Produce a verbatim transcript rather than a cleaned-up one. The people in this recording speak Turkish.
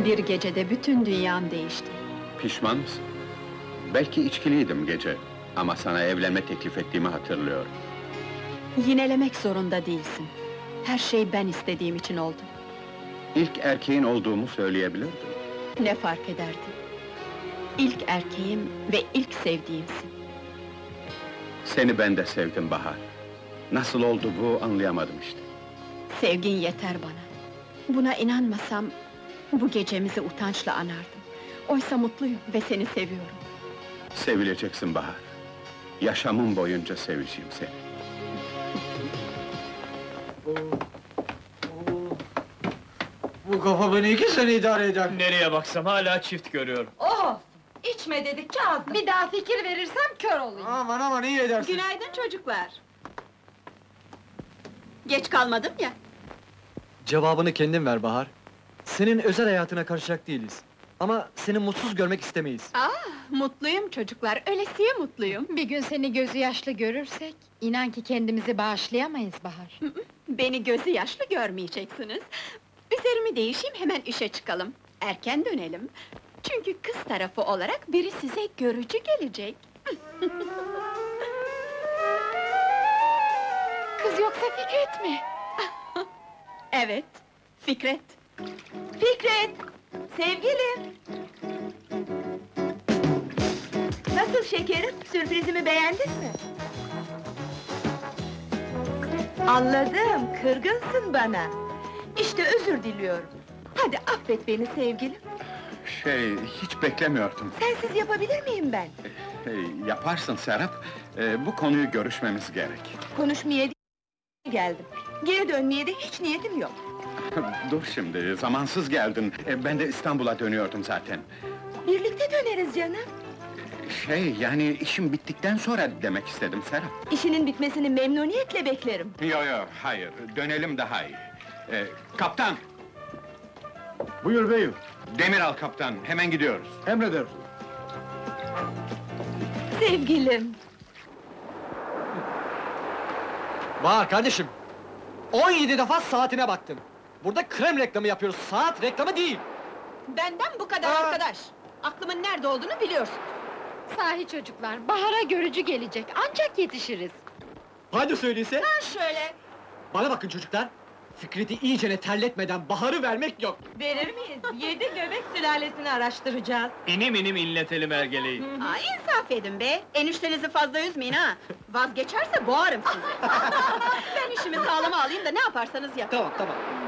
Bir gecede bütün dünyam değişti. Pişman mısın? Belki içkiliydim gece, ama sana evlenme teklif ettiğimi hatırlıyorum. Yinelemek zorunda değilsin. Her şey ben istediğim için oldu. İlk erkeğin olduğumu söyleyebilirdim. Ne fark ederdi? İlk erkeğim ve ilk sevdiğimsin. Seni ben de sevdim Bahar. Nasıl oldu bu, anlayamadım işte. Sevgin yeter bana. Buna inanmasam, bu gecemizi utançla anardım. Oysa mutluyum ve seni seviyorum. Sevileceksin Bahar. Yaşamım boyunca seveceğim seni. Bu kafa beni iki sene idare eder. Nereye baksam hala çift görüyorum. Oh! İçme dedikçe aldım. Bir daha fikir verirsem kör olayım. Aman aman, iyi edersin. Günaydın çocuklar. Geç kalmadım ya. Cevabını kendin ver Bahar. Senin özel hayatına karışacak değiliz. Ama seni mutsuz görmek istemeyiz. Aa, mutluyum çocuklar, ölesiye mutluyum. Bir gün seni gözü yaşlı görürsek, inan ki kendimizi bağışlayamayız Bahar. Beni gözü yaşlı görmeyeceksiniz. Üzerimi değişeyim, hemen işe çıkalım. Erken dönelim. Çünkü kız tarafı olarak biri size görücü gelecek. Kız yoksa Fikret mi? Evet, Fikret. Fikret! Sevgilim! Nasıl şekerim, sürprizimi beğendin mi? Anladım, kırgınsın bana. İşte özür diliyorum. Hadi affet beni sevgilim. Şey, hiç beklemiyordum. Sensiz yapabilir miyim ben? Hey, yaparsın Serap. Ee, bu konuyu görüşmemiz gerek. Konuşmaya değil, geldim. Geri dönmeye de hiç niyetim yok. Dur şimdi, zamansız geldin. Ee, ben de İstanbul'a dönüyordum zaten. Birlikte döneriz canım. Şey, yani işim bittikten sonra demek istedim Serap. İşinin bitmesini memnuniyetle beklerim. Yo yo, hayır, dönelim daha iyi. Ee, kaptan! Buyur beyim, Demir al kaptan, hemen gidiyoruz. emreder. Sevgilim! Bahar kardeşim! on yedi defa saatine baktın. Burada krem reklamı yapıyoruz, saat reklamı değil! Benden bu kadar Aa! arkadaş! Aklımın nerede olduğunu biliyorsun. Sahi çocuklar, bahara görücü gelecek, ancak yetişiriz. Hadi söyleyse! Ha şöyle! Bana bakın çocuklar! Fikret'i iyicene terletmeden Bahar'ı vermek yok! Verir miyiz? Yedi göbek sülalesini araştıracağız. İnim inim inletelim ergeleyi. Aa, insaf edin be! Eniştenizi fazla üzmeyin ha! Vazgeçerse boğarım sizi! Ben işimi sağlama alayım da ne yaparsanız yapın! Tamam, tamam!